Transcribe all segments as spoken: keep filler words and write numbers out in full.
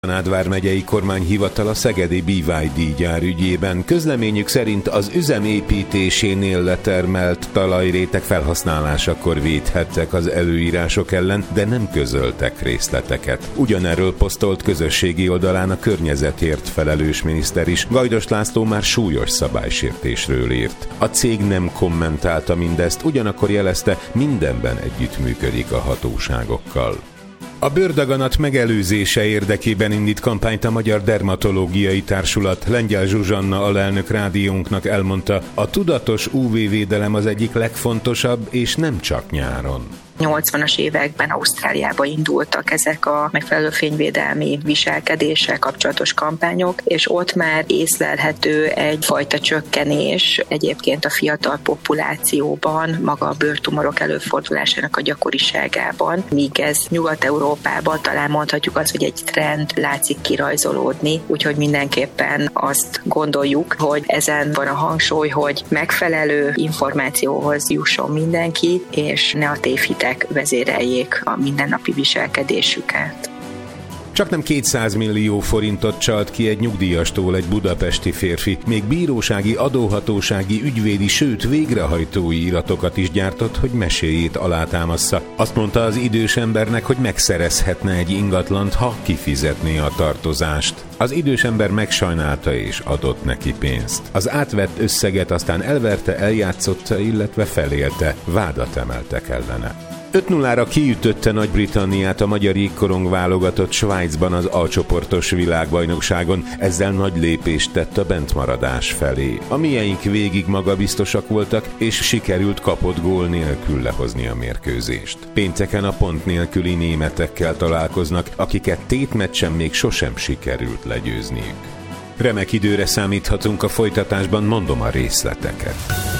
Nád vármegyei kormányhivatal a szegedi bé vé dé gyár ügyében. Közleményük szerint az üzem építésénél letermelt talajréteg felhasználásakor védhettek az előírások ellen, de nem közöltek részleteket. Ugyanerről posztolt közösségi oldalán a környezetért felelős miniszter is. Gajdos László már súlyos szabálysértésről írt. A cég nem kommentálta mindezt, ugyanakkor jelezte, mindenben együttműködik a hatóságokkal. A bőrdaganat megelőzése érdekében indít kampányt a Magyar Dermatológiai Társulat. Lengyel Zsuzsanna alelnök rádiónknak elmondta, a tudatos ú vé-védelem az egyik legfontosabb, és nem csak nyáron. nyolcvanas években Ausztráliába indultak ezek a megfelelő fényvédelmi viselkedéssel kapcsolatos kampányok, és ott már észlelhető egyfajta csökkenés egyébként a fiatal populációban, maga a bőrtumorok előfordulásának a gyakoriságában, míg ez Nyugat-Európában talán mondhatjuk azt, hogy egy trend látszik kirajzolódni, úgyhogy mindenképpen azt gondoljuk, hogy ezen van a hangsúly, hogy megfelelő információhoz jusson mindenki, és ne a tévhitek vezéreljék a mindennapi viselkedésüket. Csaknem kétszáz millió forintot csalt ki egy nyugdíjastól egy budapesti férfi. Még bírósági, adóhatósági, ügyvédi, sőt végrehajtói iratokat is gyártott, hogy meséjét alátámassza. Azt mondta az idős embernek, hogy megszerezhetne egy ingatlant, ha kifizetné a tartozást. Az idős ember megsajnálta és adott neki pénzt. Az átvett összeget aztán elverte, eljátszotta, illetve felélte. Vádat emeltek ellene. öt nullára kiütötte Nagy-Britanniát a magyar jégkorong válogatott Svájcban az A-csoportos világbajnokságon, ezzel nagy lépést tett a bentmaradás felé. A mieink végig magabiztosak voltak, és sikerült kapott gól nélkül lehozni a mérkőzést. Pénteken a pont nélküli németekkel találkoznak, akiket tétmeccsen még sosem sikerült legyőzniük. Remek időre számíthatunk a folytatásban, mondom a részleteket.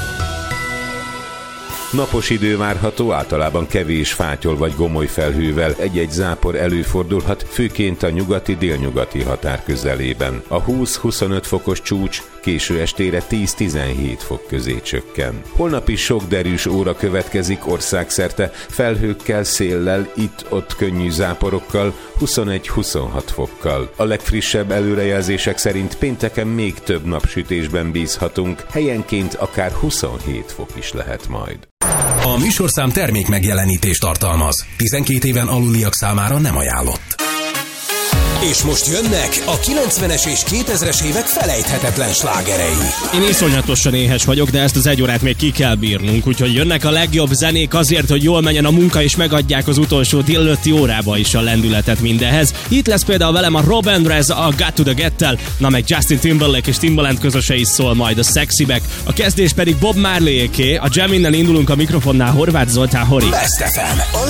Napos idő várható, általában kevés fátyol vagy gomoly felhővel, egy-egy zápor előfordulhat, főként a nyugati-délnyugati határ közelében. A húsz-huszonöt fokos csúcs késő estére tíz-tizenhét fok közé csökken. Holnap is sok derűs óra következik országszerte, felhőkkel, széllel, itt-ott könnyű záporokkal, huszonegy-huszonhat fokkal. A legfrissebb előrejelzések szerint pénteken még több napsütésben bízhatunk, helyenként akár huszonhét fok is lehet majd. A műsorszám termék megjelenítést tartalmaz. tizenkét éven aluliak számára nem ajánlott. És most jönnek a kilencvenes és kétezres évek felejthetetlen slágerei. Én iszonyatosan éhes vagyok, de ezt az egy órát még ki kell bírnunk, úgyhogy jönnek a legjobb zenék azért, hogy jól menjen a munka, és megadják az utolsó délelőtti órába is a lendületet mindenhez. Itt lesz például velem a Rob Andres a Got to the Get-tel, na meg Justin Timberlake és Timbaland közöse is szól majd a Sexy Back, a kezdés pedig Bob Marley-éké, a Jam innen indulunk, a mikrofonnál Horváth Zoltán Hori. Best ef em, a